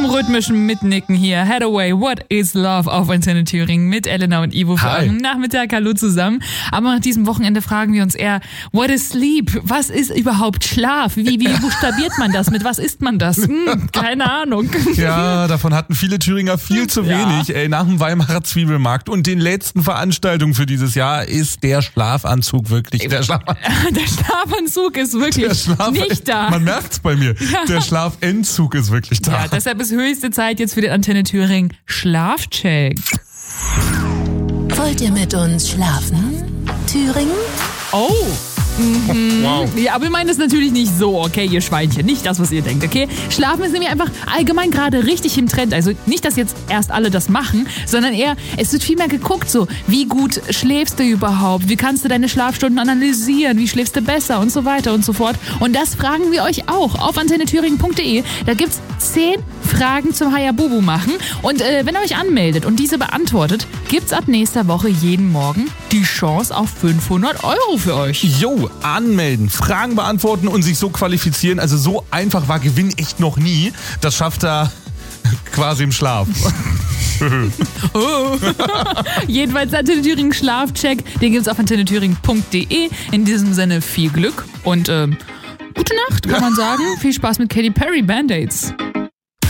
zum rhythmischen Mitnicken hier. Hathaway, What is Love auf Antenne Thüringen mit Elena und Ivo für euren Nachmittag. Hallo zusammen. Aber nach diesem Wochenende fragen wir uns eher, what is sleep? Was ist überhaupt Schlaf? Wie buchstabiert man das? Mit was isst man das? Keine Ahnung. Ja, davon hatten viele Thüringer viel zu wenig. Ey, nach dem Weimarer Zwiebelmarkt und den letzten Veranstaltungen für dieses Jahr ist der Schlafanzug wirklich der Schlafanzug ist wirklich nicht da. Man merkt's bei mir. Ja. Der Schlafentzug ist wirklich da. Ja, deshalb ist höchste Zeit jetzt für den Antenne Thüringen Schlafcheck. Wollt ihr mit uns schlafen, Thüringen? Oh. Wow. Ja, aber wir meinen das natürlich nicht so, okay, ihr Schweinchen. Nicht das, was ihr denkt, okay? Schlafen ist nämlich einfach allgemein gerade richtig im Trend. Also nicht, dass jetzt erst alle das machen, sondern eher, es wird viel mehr geguckt so, wie gut schläfst du überhaupt? Wie kannst du deine Schlafstunden analysieren? Wie schläfst du besser? Und so weiter und so fort. Und das fragen wir euch auch auf antennethüringen.de. Da gibt's 10 Fragen zum Hayabubu machen. Und wenn ihr euch anmeldet und diese beantwortet, gibt's ab nächster Woche jeden Morgen die Chance auf 500 € für euch. Jo, anmelden, Fragen beantworten und sich so qualifizieren. Also so einfach war Gewinn echt noch nie. Das schafft er quasi im Schlaf. Jedenfalls Antenne Thüringen Schlafcheck. Den gibt's auf antennethüringen.de. In diesem Sinne viel Glück und gute Nacht, kann man sagen. Viel Spaß mit Katy Perry Band-Aids.